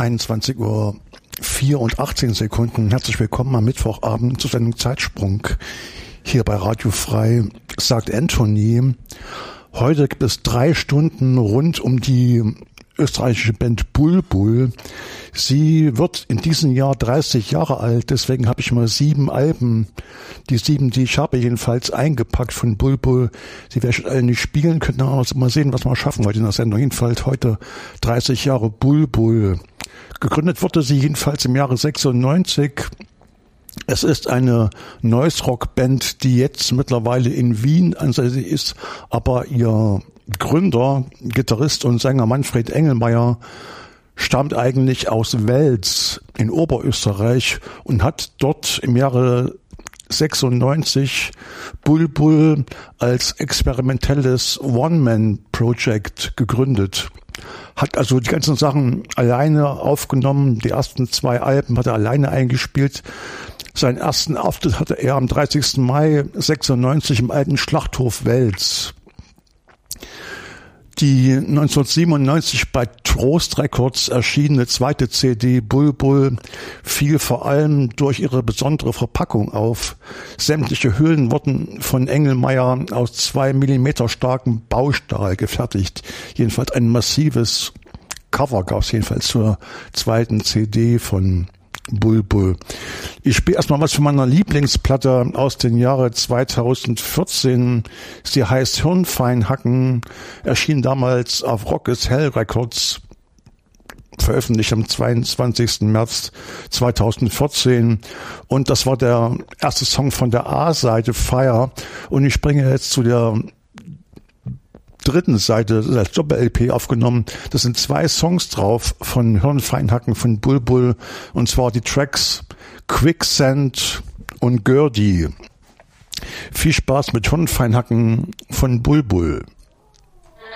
21:04 Herzlich willkommen am Mittwochabend zur Sendung Zeitsprung. Hier bei Radio Frei, sagt Anthony. Heute gibt es 3 Stunden rund um die österreichische Band Bulbul. Sie wird in diesem Jahr 30 Jahre alt, deswegen habe ich mal 7 Alben. Die 7, die ich habe, jedenfalls eingepackt von Bulbul. Sie werde ich alle nicht spielen, können also mal sehen, was wir schaffen heute in der Sendung. Jedenfalls heute 30 Jahre Bulbul. Gegründet wurde sie jedenfalls im Jahre 96. Es ist eine Noise-Rock-Band, die jetzt mittlerweile in Wien ansässig ist, aber ihr Gründer, Gitarrist und Sänger Manfred Engelmeier stammt eigentlich aus Wels in Oberösterreich und hat dort im Jahre 96 Bulbul als experimentelles One-Man-Project gegründet. Hat also die ganzen Sachen alleine aufgenommen. Die ersten 2 Alben hat er alleine eingespielt. Seinen ersten Auftritt hatte er am 30. Mai 96 im alten Schlachthof Wels. Die 1997 bei Trost Records erschienene zweite CD Bulbul fiel vor allem durch ihre besondere Verpackung auf. Sämtliche Hüllen wurden von Engelmeier aus 2 mm starkem Baustahl gefertigt. Jedenfalls ein massives Cover gab es jedenfalls zur zweiten CD von Bulbul. Ich spiele erstmal was von meiner Lieblingsplatte aus dem Jahre 2014. Sie heißt Hirnfeinhacken, erschien damals auf Rock is Hell Records, veröffentlicht am 22. März 2014. Und das war der erste Song von der A-Seite Fire. Und ich springe jetzt zu der dritten Seite, das ist als Doppel-LP aufgenommen. Das sind 2 Songs drauf von Hirnfeinhacken von Bulbul, und zwar die Tracks Quicksand und Gerdi. Viel Spaß mit Hirnfeinhacken von Bulbul.